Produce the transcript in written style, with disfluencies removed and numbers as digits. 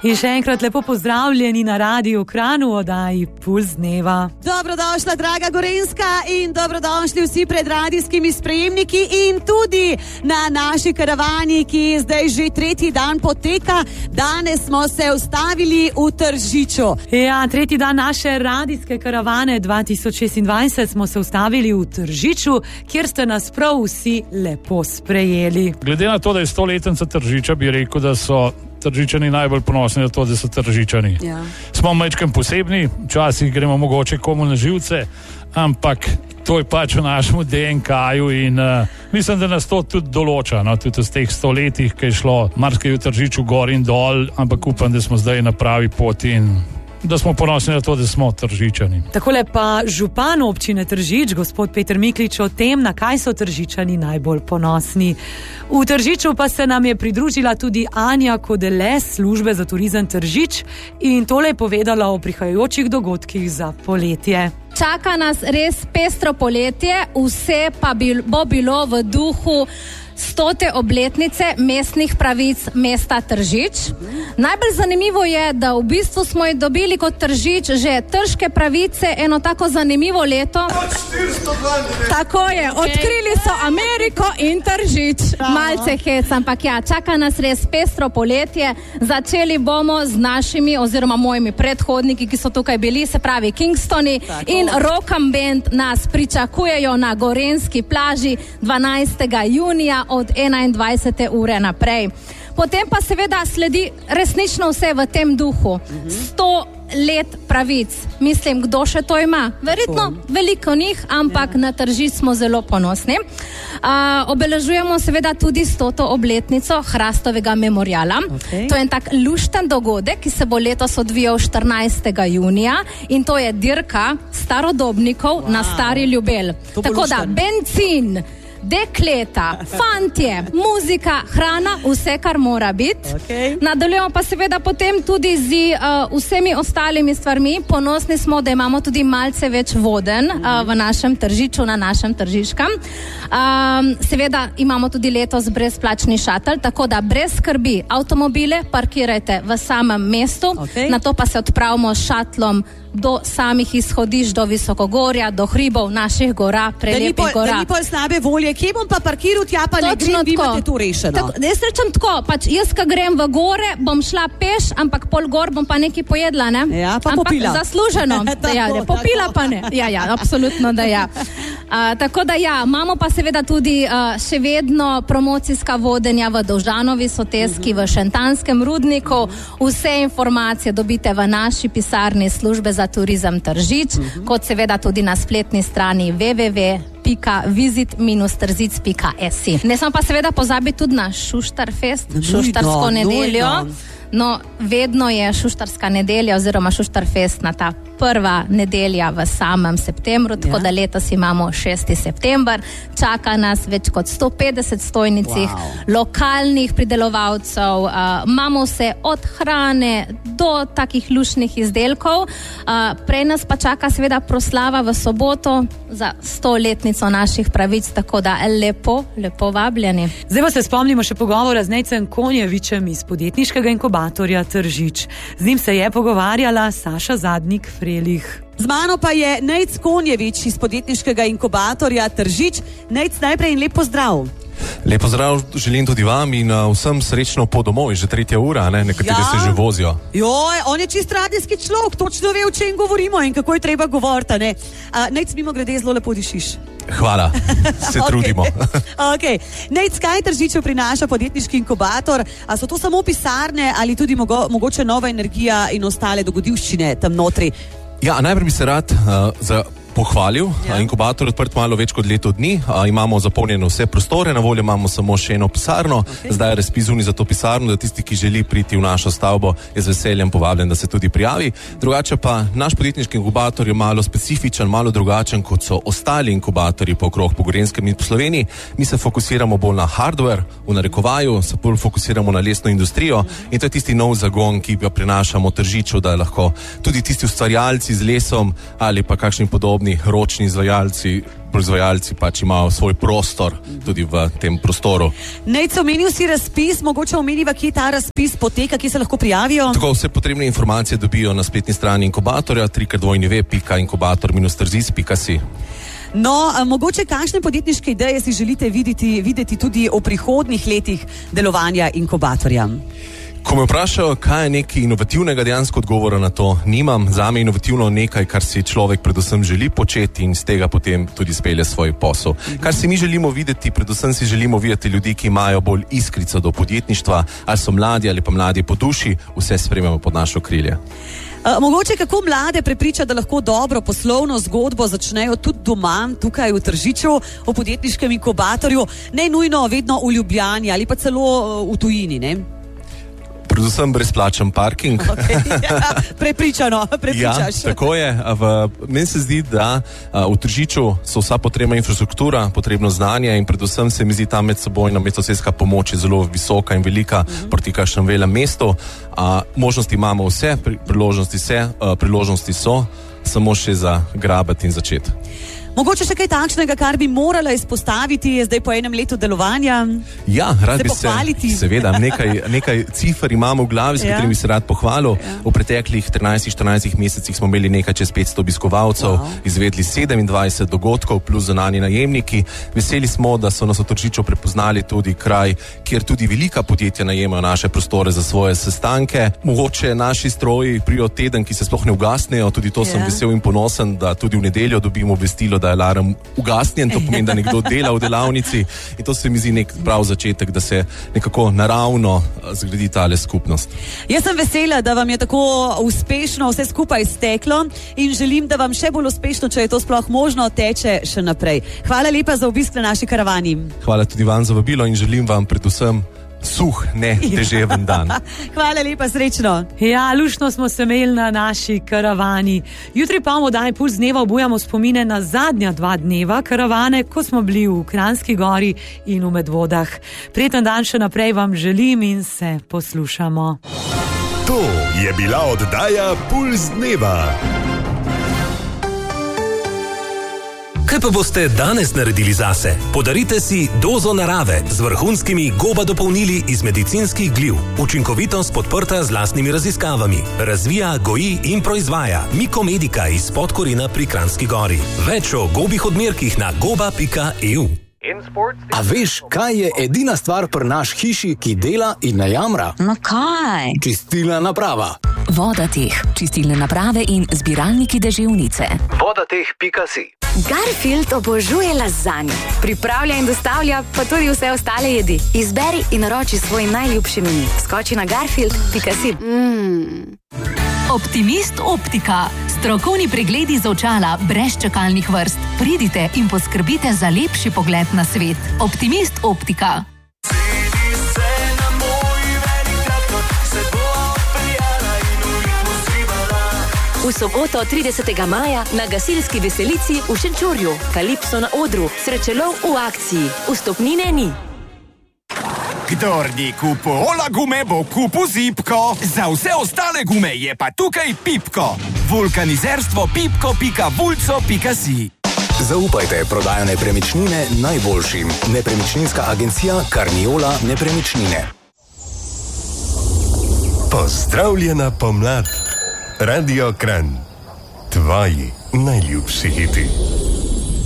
In še enkrat lepo pozdravljeni na Radiu Kranj v oddaji Puls dneva. Dobrodošla, draga Gorenjska, in dobrodošli vsi pred radijskimi sprejemniki in tudi na naši karavani, ki zdaj že tretji dan poteka. Danes smo se ustavili v Tržiču. Ja, tretji dan naše radijske karavane 2026 smo se ustavili v Tržiču, kjer ste nas prav vsi lepo sprejeli. Glede na to, da je 100-letnica Tržiča, bi rekel, da so Tržičani najbolj ponosni na to, da so Tržičani. Ja. Smo majčkem posebni, včasih gremo mogoče komu na živce, ampak to je pač v našem DNK-ju in mislim, da nas to tudi določa, no, tudi z teh 100 letih, ki je šlo marsikaj v Tržiču gor in dol, ampak upam, da smo zdaj na pravi poti in da smo ponosni na to, da smo Tržičani. Takole pa župan občine Tržič, gospod Peter Miklič, o tem, na kaj so Tržičani najbolj ponosni. V Tržiču pa se nam je pridružila tudi Anja Kodele, službe za turizem Tržič, in tole je povedala o prihajajočih dogodkih za poletje. Čaka nas res pestro poletje, vse pa bo bilo v duhu 100. obletnice mestnih pravic mesta Tržič. Najbolj zanimivo je, da v bistvu smo jih dobili kot Tržič že trške pravice, eno tako zanimivo leto. Tako je, odkrili so Ameriko in Tržič. Malce hec, ampak ja, čaka nas res pestro poletje. Začeli bomo z našimi oziroma mojimi predhodniki, ki so tukaj bili, se pravi Kingstoni in Rock'em Band nas pričakujejo na Gorenjski plaži 12. junija od 21. ure naprej. Potem pa seveda sledi resnično vse v tem duhu. 100 let pravic. Mislim, kdo še to ima? Verjetno veliko njih, ampak na Tržič smo zelo ponosni. Obeležujemo seveda tudi 100. obletnico Hrastovega memoriala. To je en tak lušten dogodek, ki se bo letos odvijal 14. junija in to je dirka starodobnikov na Stari Ljubelj. Tako da bencin, dekleta, fantje, muzika, hrana, vse, kar mora biti. Nadaljujemo pa seveda potem tudi z vsemi ostalimi stvarmi. Ponosni smo, da imamo tudi malce več voden v našem Tržiču, na našem Tržiškem. Seveda imamo tudi letos brezplačni šatel, tako da brez skrbi avtomobile parkirajte v samem mestu, nato pa se odpravimo s šatlom do samih izhodišč, do Visokogorja, do hribov naših gora, prelepih gora. Da ni pol slabe volje, kje bom pa parkiral, tja pa ne grem, vi imate to rešeno. Jaz rečem tako, pač jaz, ko grem v gore, bom šla peš, ampak pol gor bom pa nekaj pojedla, ne? Ja, pa popila. Ampak zasluženo. Popila pa ne. Ja, absolutno, da ja. Tako da ja, imamo pa seveda tudi še vedno promocijska vodenja v Dovžanovi soteski, v Šentanskem rudniku. Vse informacije dobite v naši pisarni službe za turizem Tržič, kot seveda tudi na spletni strani www.visit-trzic.si. Ne smo pa seveda pozabiti tudi na Šuštarfest, Šuštarsko nedeljo. No, vedno je Šuštarska nedelja oziroma Šuštarfest na ta prva nedelja v samem septembru, tako da letos imamo 6. september. Čaka nas več kot 150 stojnicih lokalnih pridelovalcev. Imamo vse od hrane do takih lušnih izdelkov. Prej nas pa čaka seveda proslava v soboto za 100-letnico naših pravic, tako da lepo vabljeni. Zdaj pa se spomnimo še pogovora z Nejcem Konjevičem iz podjetniškega inkubatorja Tržič. Z njim se je pogovarjala Saša Zadnik-Frelih. Z mano pa je Nejc Konjevič iz podjetniškega inkubatorja Tržič. Nejc, najprej in lep pozdrav. Lep pozdrav želim tudi vam in vsem srečno pot domov, že 3. ura, ne? Nekateri se že vozijo. Joj, on je čist radijski človek, točno ve, o čem govorimo in kako je treba govoriti, ne? Nejc, mimo grede, zelo lepo dišiš. Hvala, se trudimo. Nejc, kaj Tržiču prinaša podjetniški inkubator? A so to samo pisarne ali tudi mogoče nova energija in ostale dogodivščine tam notri? Ja, najprej bi se rad pohvalil. Inkubator je odprt malo več kot leto dni. Imamo zapolnjene vse prostore, na voljo imamo samo še eno pisarno. Zdaj je razpis zunaj za to pisarno, da tisti, ki želi priti v našo stavbo, je z veseljem povabljen, da se tudi prijavi. Drugače pa naš podjetniški inkubator je malo specifičen, malo drugačen, kot so ostali inkubatorji po okrog po Gorenjskem in po Sloveniji. Mi se fokusiramo bolj na hardware, v narekovaju, se bolj fokusiramo na lesno industrijo in to je tisti nov zagon, ki ga prinašamo Tržiču, da lahko tudi tisti ustvarjalci z lesom ali pa kakšnim podobnim svobodni, ročni proizvajalci pač imajo svoj prostor tudi v tem prostoru. Nejc, omenil si razpis, mogoče omeniva, kje ta razpis poteka, kje se lahko prijavijo? Tako, vse potrebne informacije dobijo na spletni strani inkubatorja www.inkubator-trzis.si. No, mogoče kakšne podjetniške ideje si želite videti tudi v prihodnih letih delovanja inkubatorja? Ko me vprašajo, kaj je nekaj inovativnega, dejansko odgovora na to nimam. Zame je inovativno nekaj, kar si človek predvsem želi početi in z tega potem tudi spelje svoj posel. Kar si mi želimo videti, predvsem si želimo videti ljudi, ki imajo bolj iskrico do podjetništva, ali so mladi ali pa mladi po duši, vse spremljamo pod našo krilje. Mogoče kako mlade prepriča, da lahko dobro poslovno zgodbo začnejo tudi doma, tukaj v Tržiču, v podjetniškem inkubatorju, ne nujno vedno v Ljubljani ali pa celo v tujini, ne? Predvsem brezplačen parking. Okay, ja, prepričaš. Ja, tako je. Meni se zdi, da v Tržiču so vsa potrebna infrastruktura, potrebno znanje in predvsem se mi zdi ta medsebojna medsosedska pomoč zelo visoka in velika proti kakšnem velem mestu. Možnosti imamo vse, priložnosti so, samo še za grabati in začeti. Mogoče še kaj takšnega, kar bi morala izpostaviti zdaj po enem letu delovanja? Ja, rad bi se seveda, nekaj cifer imamo v glavi, s katerimi bi se rad pohvalil. V preteklih 13-14 mesecih smo imeli nekaj čez 500 obiskovalcev, izvedli 27 dogodkov plus zunanji najemniki. Veseli smo, da so nas v Tržiču prepoznali tudi kraj, kjer tudi velika podjetja najemajo naše prostore za svoje sestanke. Mogoče naši stroji prijo teden, ki se sploh ne ugasnejo, tudi to sem vesel in ponosen, da tudi v nedeljo dobimo obvestilo, da je alarm ugasnjen, to pomeni, da nekdo dela v delavnici in to se mi zdi nek prav začetek, da se nekako naravno zgradi tale skupnost. Jaz sem vesela, da vam je tako uspešno vse skupaj steklo in želim, da vam še bolj uspešno, če je to sploh možno, teče še naprej. Hvala lepa za obisk na naši karavani. Hvala tudi vam za vabilo in želim vam predvsem suh, ne deževen dan. Hvala lepa, srečno. Ja, luštno smo se imeli na naši karavani. Jutri pa v oddaji Puls dneva obujamo spomine na zadnja 2 dneva karavane, ko smo bili v Kranjski Gori in v Medvodah. Prijeten dan še naprej vam želim in se poslušamo. To je bila oddaja Puls dneva. Kaj pa boste danes naredili zase? Podarite si dozo narave z vrhunskimi Goba dopolnili iz medicinskih gliv. Učinkovitost podprta z lastnimi raziskavami. Razvija, goji in proizvaja Mikomedika iz Podkorina pri Kranjski Gori. Več o gobih odmerkih na goba.eu. A veš, kaj je edina stvar pri naš hiši, ki dela in ne jamra? No kaj? Čistilna naprava. Vodateh, čistilne naprave in zbiralniki deževnice. Vodateh.si. Garfield obožuje lazanjo. Pripravlja in dostavlja pa tudi vse ostale jedi. Izberi in naroči svoj najljubši meni. Skoči na garfield.si. Optimist Optika. Strokovni pregledi z očala brez čakalnih vrst. Pridite in poskrbite za lepši pogled na svet. Optimist Optika. V soboto 30. maja na gasilski veselici v Šenčurju. Kalipso na odru, srečelov v akciji. Vstopnine ni. Kdor ni kupil Ola gume, bo kupil Zipko. Za vse ostale gume je pa tukaj Pipko. Vulkanizerstvo pipko.vulco.si. Zaupajte prodajo nepremičnine najboljšim. Nepremičninska agencija Karniola nepremičnine. Pozdravljena pomlad. Radio Kranj. Tvoji najljubši hiti.